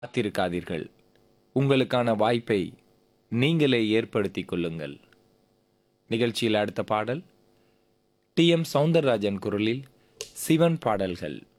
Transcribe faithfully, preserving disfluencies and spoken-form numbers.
காத்திருக்காதீர்கள். உங்களுக்கான வாய்ப்பை நீங்களே ஏற்படுத்திக் கொள்ளுங்கள். நிகழ்ச்சியில் அடுத்த பாடல் டி எம் சௌந்தரராஜன் குரலில் சிவன் பாடல்கள்.